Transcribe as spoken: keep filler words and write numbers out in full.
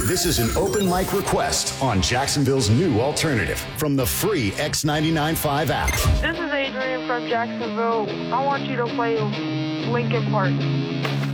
This is an open mic request on Jacksonville's new alternative from the free X ninety-nine point five app. This is Adrian from Jacksonville. I want you to play Linkin Park.